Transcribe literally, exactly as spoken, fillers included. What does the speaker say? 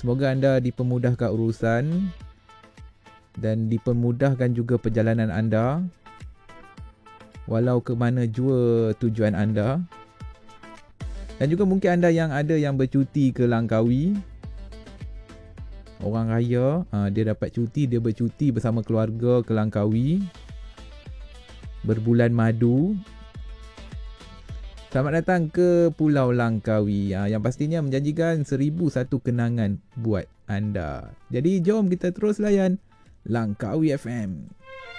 Semoga anda dipermudahkan urusan dan dipermudahkan juga perjalanan anda, walau ke mana jua tujuan anda. Dan juga mungkin anda yang ada yang bercuti ke Langkawi. Orang raya, ha, dia dapat cuti, dia bercuti bersama keluarga ke Langkawi. Berbulan madu. Selamat datang ke Pulau Langkawi, ha, yang pastinya menjanjikan seribu satu kenangan buat anda. Jadi jom kita terus layan Langkawi F M.